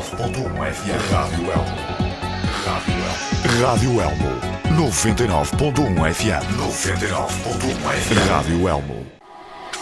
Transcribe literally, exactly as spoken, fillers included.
nove ponto um F M. Rádio Elmo. Rádio Elmo. Rádio Elmo. noventa e nove ponto um F M. noventa e nove ponto um F M. Rádio Elmo.